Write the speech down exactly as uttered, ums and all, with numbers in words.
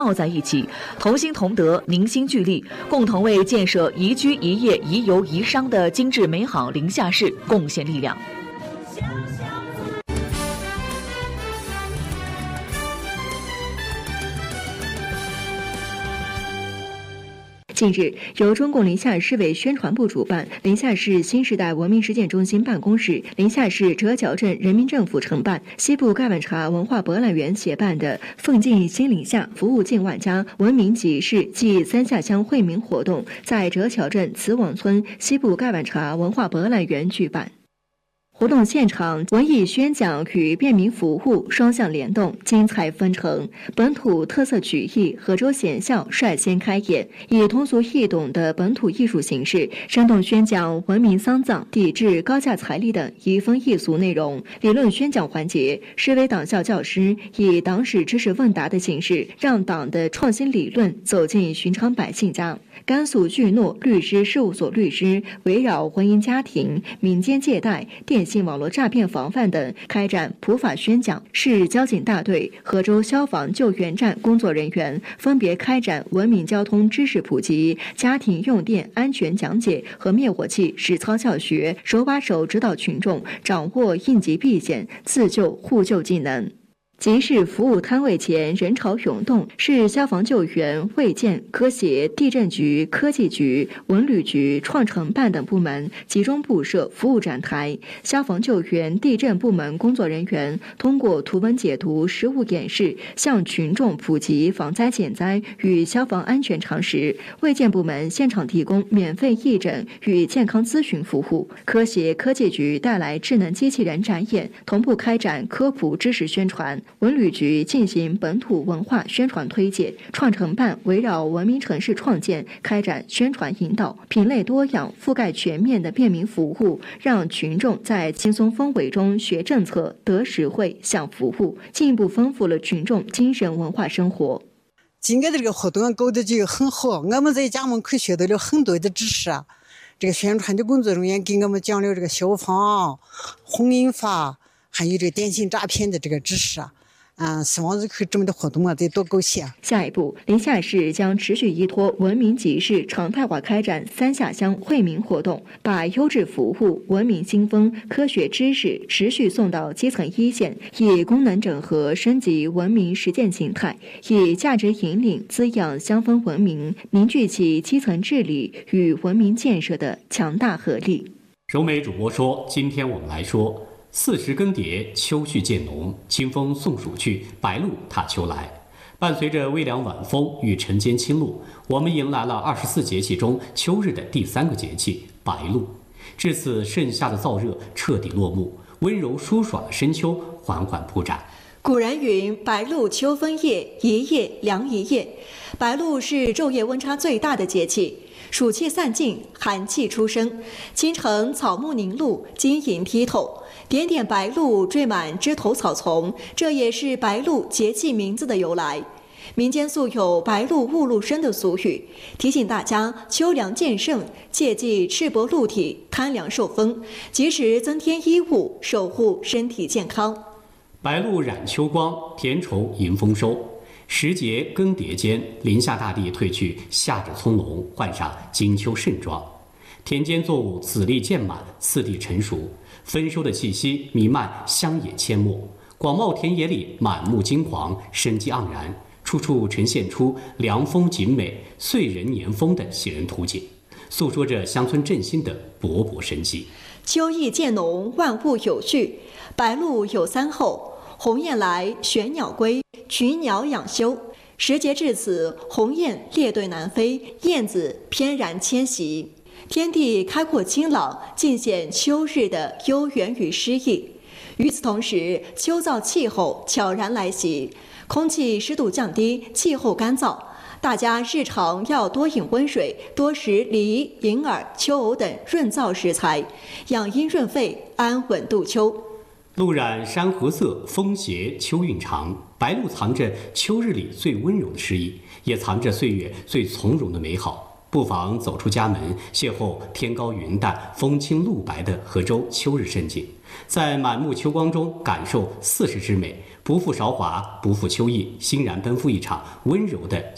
抱在一起，同心同德，凝心聚力，共同为建设宜居宜业宜游宜商的精致美好临夏市贡献力量。 近日，由中共临夏市委宣传部主办，临夏市新时代文明实践中心办公室、临夏市折角镇人民政府承办、西部盖碗茶文化博览园协办的“奋进新临夏，服务近万家，文明集市暨三下乡惠民”活动，在折角镇慈网村西部盖碗茶文化博览园举办。活动现场，文艺宣讲与便民服务双向联动，精彩纷呈。本土特色曲艺河州贤校率先开演，以通俗易懂的本土艺术形式，生动宣讲文明丧葬、抵制高价彩礼等移风易俗内容。理论宣讲环节，市委党校教师以党史知识问答的形式，让党的创新理论走进寻常百姓家。甘肃巨诺律师事务所律师围绕婚姻家庭、民间借贷、电信网络诈骗防范等开展普法宣讲，市交警大队、河州消防救援站工作人员分别开展文明交通知识普及、家庭用电安全讲解和灭火器实操教学，手把手指导群众掌握应急避险、自救互救技能。集市服务摊位前人潮涌动，市消防救援、卫健、科协、地震局、科技局、文旅局、创城办等部门集中布设服务展台。消防救援、地震部门工作人员通过图文解读、实物演示，向群众普及防灾减灾与消防安全常识。卫健部门现场提供免费义诊与健康咨询服务。科协、科技局带来智能机器人展演，同步开展科普知识宣传。文旅局进行本土文化宣传推介，创城办围绕文明城市创建开展宣传引导，品类多样、覆盖全面的便民服务，让群众在轻松氛围中学政策、得实惠、享服务，进一步丰富了群众精神文化生活。 今天的这个活动搞得就很好，我们在家门口学到了很多的知识啊。这个宣传的工作人员给我们讲了这个消防、婚姻法，还有这个电信诈骗的这个知识啊。啊，希望日后这么的活动啊，再多搞些。 下一步，临夏市将持续依托文明集市常态化开展三下乡惠民活动，把优质服务、文明新风、科学知识持续送到基层一线，以功能整合升级文明实践形态，以价值引领滋养乡风文明，凝聚起基层治理与文明建设的强大合力。 柔美主播说，今天我们来说。四时更迭，秋序渐浓，清风送暑去，白露踏秋来。伴随着微凉晚风与晨间清露，我们迎来了二十四节气中秋日的第三个节气白露。至此，盛夏的燥热彻底落幕，温柔舒爽的深秋缓缓铺展。 古人云：“白露秋分夜，一夜凉一夜。”白露是昼夜温差最大的节气。暑气散尽，寒气初生，清晨草木凝露，晶莹剔透，点点白露缀满枝头草丛，这也是白露节气名字的由来。民间素有白露雾露生的俗语，提醒大家秋凉渐盛，切忌赤膊露体，贪凉受风，及时增添衣物，守护身体健康。 白露染秋光，田畴迎丰收。时节更迭间，临夏大地褪去夏至葱茏，换上金秋盛装。田间作物籽粒渐满，次第成熟，丰收的气息弥漫乡野阡陌。广袤田野里满目金黄，生机盎然，处处呈现出凉风景美、岁人年丰的喜人图景，诉说着乡村振兴的勃勃生机。 秋意渐浓，万物有序。白露有三候：鸿雁来，玄鸟归，群鸟养休。时节至此，鸿雁列队南飞，燕子翩然迁徙，天地开阔清朗，尽显秋日的悠远与诗意。与此同时，秋燥气候悄然来袭，空气湿度降低，气候干燥，大家日常要多饮温水，多食梨、银耳、秋藕等润燥食材，养阴润肺，安稳度秋。 露染山河色，风斜秋韵长。白露藏着秋日里最温柔的诗意，也藏着岁月最从容的美好。不妨走出家门，邂逅天高云淡、风轻露白的河州秋日盛景， 在满目秋光中感受四时之美，不负韶华，不负秋意，欣然奔赴一场温柔的